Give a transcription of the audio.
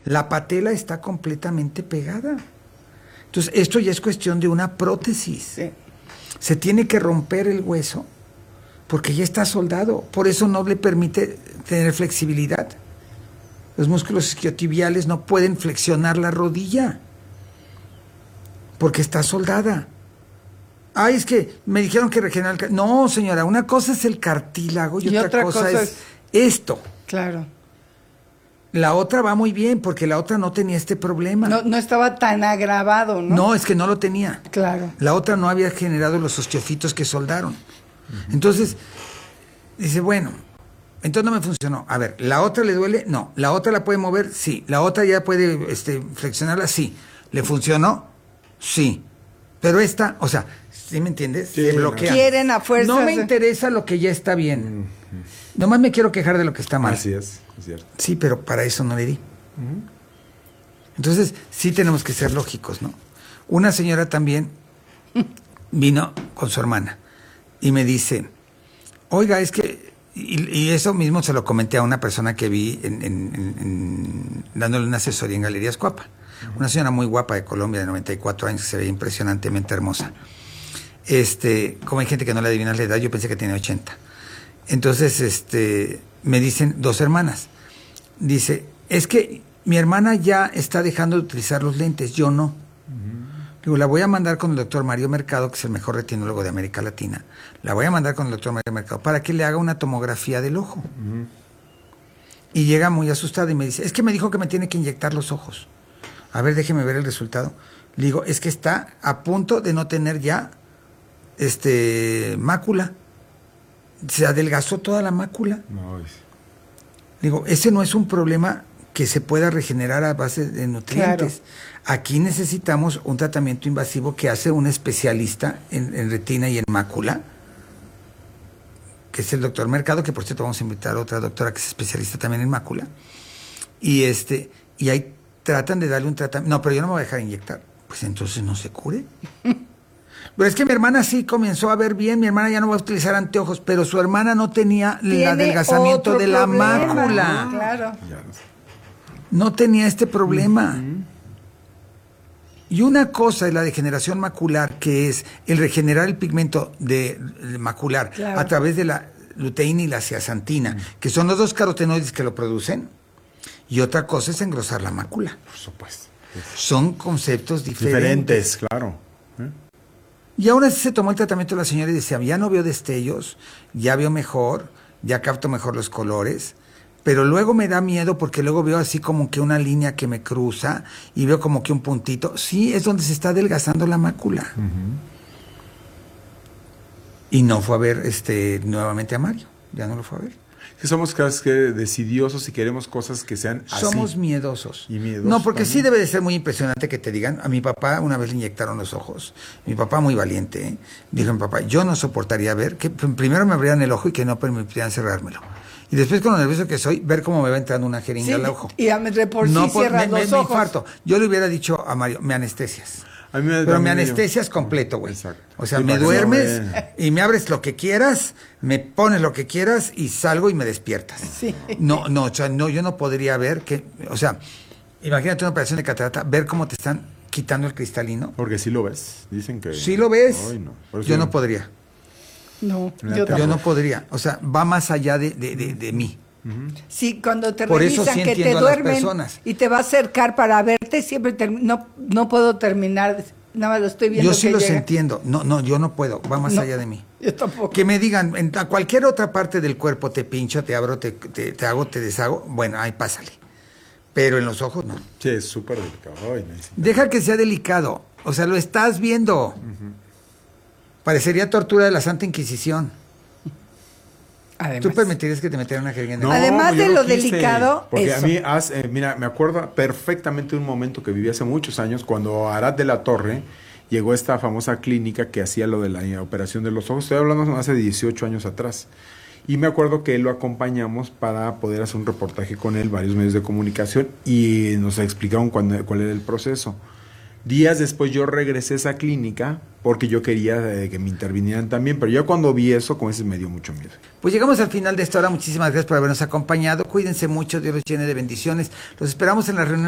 La patela está completamente pegada. Entonces, esto ya es cuestión de una prótesis. Sí. Se tiene que romper el hueso porque ya está soldado. Por eso no le permite tener flexibilidad. Los músculos isquiotibiales no pueden flexionar la rodilla porque está soldada. Ay, es que me dijeron que regenera el cartílago. No, señora, una cosa es el cartílago y otra cosa es esto. Claro. La otra va muy bien porque la otra no tenía este problema. No estaba tan agravado, ¿no? No, es que no lo tenía. Claro. La otra no había generado los osteofitos que soldaron. Entonces, dice, bueno, entonces no me funcionó. A ver, ¿la otra le duele? No. ¿La otra la puede mover? Sí. ¿La otra ya puede flexionarla? Sí. ¿Le funcionó? Sí. Pero esta, o sea, ¿sí me entiendes? Sí, se bloquea. Quieren a fuerza. No me interesa lo que ya está bien. Nomás me quiero quejar de lo que está mal. Así es cierto. Sí, pero para eso no le di. Entonces, sí tenemos que ser lógicos, ¿no? Una señora también vino con su hermana y me dice, oiga, es que, y eso mismo se lo comenté a una persona que vi dándole una asesoría en Galerías Coapa. Una señora muy guapa de Colombia, de 94 años, que se veía impresionantemente hermosa. Como hay gente que no le adivina la edad, yo pensé que tenía 80. Entonces, me dicen dos hermanas. Dice, es que mi hermana ya está dejando de utilizar los lentes, yo no. Digo, la voy a mandar con el doctor Mario Mercado, que es el mejor retinólogo de América Latina. La voy a mandar con el doctor Mario Mercado para que le haga una tomografía del ojo. Y llega muy asustada y me dice, es que me dijo que me tiene que inyectar los ojos. A ver, déjeme ver el resultado. Le digo, es que está a punto de no tener ya mácula. Se adelgazó toda la mácula. Digo, ese no es un problema que se pueda regenerar a base de nutrientes. Claro. Aquí necesitamos un tratamiento invasivo que hace un especialista en retina y en mácula, que es el doctor Mercado, que por cierto vamos a invitar a otra doctora que es especialista también en mácula. Y ahí tratan de darle un tratamiento. No, pero yo no me voy a dejar inyectar. Pues entonces no se cure. Pero es que mi hermana sí comenzó a ver bien, mi hermana ya no va a utilizar anteojos, pero su hermana no tenía el adelgazamiento de la mácula. Claro. No tenía este problema. Y una cosa es la degeneración macular, que es el regenerar el pigmento macular a través de la luteína y la zeaxantina, que son los dos carotenoides que lo producen. Y otra cosa es engrosar la mácula. Por supuesto. Son conceptos diferentes. Claro. Y aún así se tomó el tratamiento de la señora y decía, ya no veo destellos, ya veo mejor, ya capto mejor los colores, pero luego me da miedo porque luego veo así como que una línea que me cruza y veo como que un puntito. Sí, es donde se está adelgazando la mácula. Y no fue a ver nuevamente a Mario, ya no lo fue a ver. Que somos casi que decidiosos y queremos cosas que sean así. Somos miedosos. Y miedosos no, porque también. Sí debe de ser muy impresionante que te digan. A mi papá una vez le inyectaron los ojos. Mi papá muy valiente, ¿eh? Dijo mi papá, yo no soportaría ver que primero me abrieran el ojo y que no permitieran cerrármelo. Y después, con lo nervioso que soy, ver cómo me va entrando una jeringa al ojo. Y por sí cierras los ojos. Me infarto. Yo le hubiera dicho a Mario, me anestesias. Pero me anestesias completo, güey. Exacto. O sea, me duermes y me abres lo que quieras, me pones lo que quieras y salgo y me despiertas. Sí. No, o sea, no, yo no podría ver que, o sea, imagínate una operación de catarata, ver cómo te están quitando el cristalino. Porque sí lo ves, dicen que... Sí lo ves. Ay, no. Yo no podría. No, yo no podría. O sea, va más allá de mí. Sí, cuando te Por eso revisan sí que te entiendo a las duermen personas. y te va a acercar para verte, siempre no puedo terminar, nada más lo estoy viendo. Yo sí que los llega. entiendo. No, yo no puedo. Va más allá de mí. Yo tampoco. Que me digan, a cualquier otra parte del cuerpo te pincho, te abro, te hago, te deshago. Bueno, ahí pásale. Pero en los ojos no. Sí, es súper delicado. Ay, Deja que sea delicado. O sea, lo estás viendo. Parecería tortura de la Santa Inquisición. Además. ¿Tú permitirías que te metieran una jeringa en el No, además de lo delicado, porque eso. a mí, mira, me acuerdo perfectamente de un momento que viví hace muchos años, cuando Arad de la Torre llegó a esta famosa clínica que hacía lo de la operación de los ojos. Estoy hablando hace 18 años atrás. Y me acuerdo que lo acompañamos para poder hacer un reportaje con él, varios medios de comunicación, y nos explicaron cuál era el proceso. Días después yo regresé a esa clínica porque yo quería que me intervinieran también, pero ya cuando vi eso, como dices, me dio mucho miedo. Pues llegamos al final de esta hora. Muchísimas gracias por habernos acompañado. Cuídense mucho, Dios los llene de bendiciones. Los esperamos en la reunión